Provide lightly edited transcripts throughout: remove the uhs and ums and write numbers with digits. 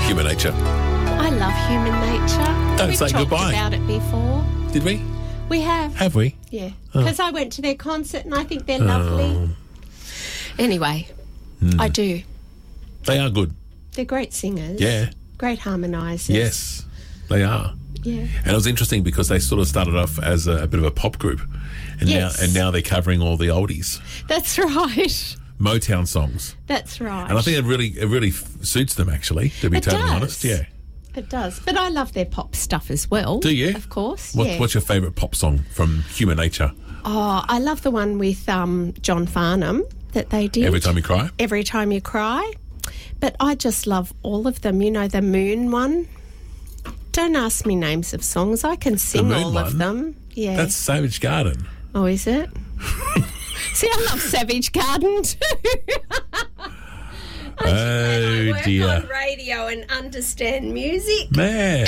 Human Nature. I love Human Nature. Don't We've say talked goodbye. about it before. Did we? We have. Have we? Yeah. Because I went to their concert and I think they're lovely. Anyway, I do. They are good. They're great singers. Yeah. Great harmonisers. Yes, they are. Yeah. And it was interesting because they sort of started off as a bit of a pop group, and Yes. now they're covering all the oldies, That's right. Motown songs, That's right. and I think it really suits them actually. To be It totally does. honest, yeah. It does. But I love their pop stuff as well. Do you? Of course. What's your favourite pop song from Human Nature? Oh, I love the one with John Farnham that they did. Every Time You Cry. Every Time You Cry. But I just love all of them. You know, the Moon one. Don't ask me names of songs. I can sing Moon all one? of them. Yeah. That's Savage Garden. Oh, is it? See, I love Savage Garden too. Oh I work dear, on radio and understand music. man.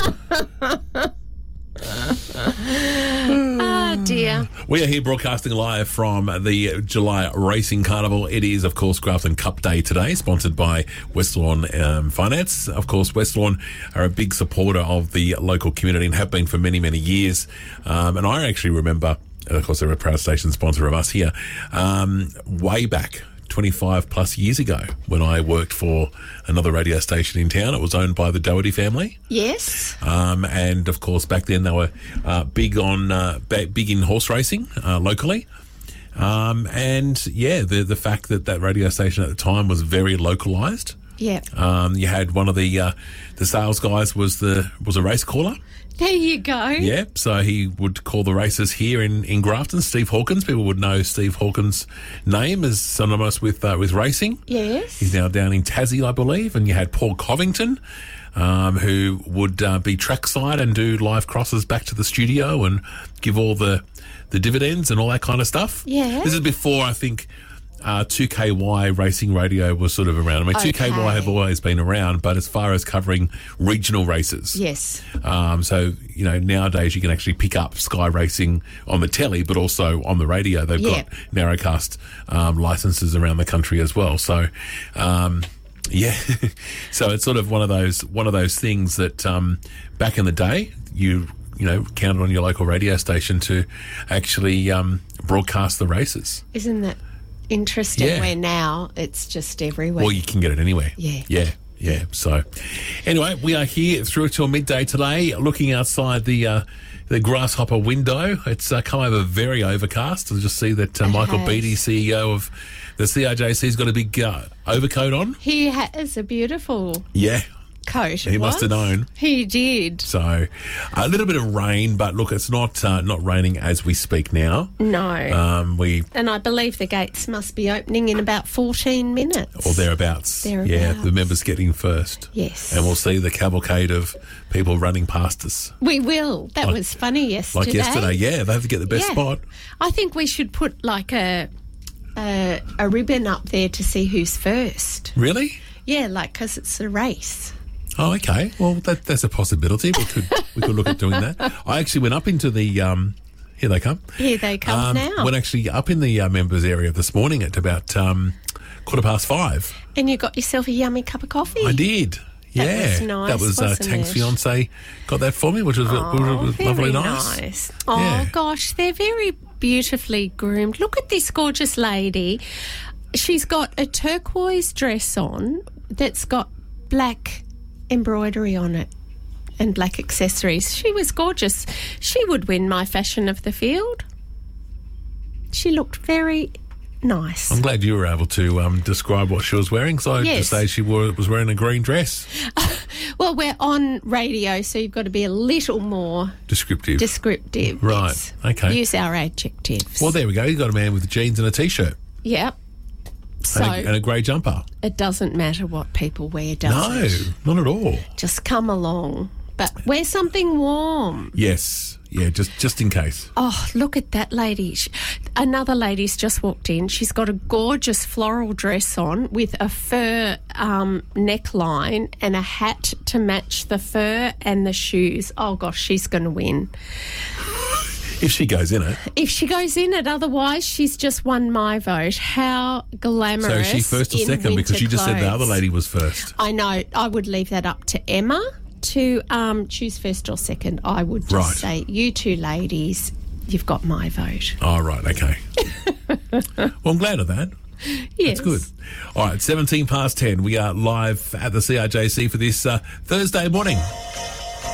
Oh, dear. We are here broadcasting live from the July Racing Carnival. It is, of course, Grafton Cup Day today, sponsored by West Lawn Finance. Of course, West Lawn are a big supporter of the local community and have been for many, many years. And I actually remember, and of course, they're a proud station sponsor of us here, way back 25 plus years ago when I worked for another radio station in town. It was owned by the Doherty family. Yes. And of course, back then they were big in horse racing locally. And yeah, the fact that radio station at the time was very localised. Yeah. You had one of the sales guys was a race caller. There you go. Yeah, so he would call the races here in Grafton. Steve Hawkins, people would know Steve Hawkins' name as synonymous with racing. Yes. He's now down in Tassie, I believe. And you had Paul Covington, who would be trackside and do live crosses back to the studio and give all the dividends and all that kind of stuff. Yeah. This is before, I think, 2KY racing radio was sort of around. I mean, Okay. 2KY have always been around, but as far as covering regional races. Yes. So, you know, nowadays you can actually pick up Sky Racing on the telly, but also on the radio. They've got narrowcast licenses around the country as well. So, yeah. So it's sort of one of those things that back in the day, you know, counted on your local radio station to actually broadcast the races. Isn't that interesting? Yeah. Where now it's just everywhere. Well, you can get it anywhere. Yeah. Yeah. So, anyway, we are here through till midday today, looking outside the grasshopper window. It's come over very overcast. I just see that Michael has. Beattie, CEO of the CRJC, has got a big overcoat on. He has a beautiful Yeah. coat. He must have known. He did. So, a little bit of rain, but look, it's not raining as we speak now. No. And I believe the gates must be opening in about 14 minutes. or thereabouts. Yeah, the members get in first. Yes. And we'll see the cavalcade of people running past us. We will. That was funny yesterday. Like yesterday, yeah, they have to get the best spot. I think we should put like a ribbon up there to see who's first. Really? Yeah, like because it's a race. Oh, okay. Well, that's a possibility. We could look at doing that. I actually went up into the here they come. Here they come now. Went actually up in the members area this morning at about 5:15. And you got yourself a yummy cup of coffee. I did. Yeah, was nice, that was wasn't Tank's it? fiance got that for me, which was lovely, Very nice. Oh, Yeah. gosh, they're very beautifully groomed. Look at this gorgeous lady. She's got a turquoise dress on that's got black embroidery on it and black accessories. She was gorgeous. She would win my fashion of the field. She looked very nice. I'm glad you were able to describe what she was wearing. So Yes. to say she was wearing a green dress. Well, we're on radio, so you've got to be a little more Descriptive. descriptive. Right, Yes. okay. Use our adjectives. Well, there we go. You got a man with jeans and a t-shirt Yep. So and a grey jumper. it doesn't matter what people wear, does No, it? not at all. Just come along. But wear something warm. Yes, yeah, just in case. Oh, look at that lady. Another lady's just walked in. She's got a gorgeous floral dress on with a fur neckline and a hat to match the fur and the shoes. Oh, gosh, she's going to win. If she goes in it. If she goes in it, otherwise she's just won my vote. How glamorous. So is she first or in second? Because you just said the winter other clothes. lady was first. I know. I would leave that up to Emma to choose first or second. I would just Right. say, you two ladies, you've got my vote. Oh, right, okay. Well, I'm glad of that. Yes. That's good. All right, 17 past 10. We are live at the CRJC for this Thursday morning.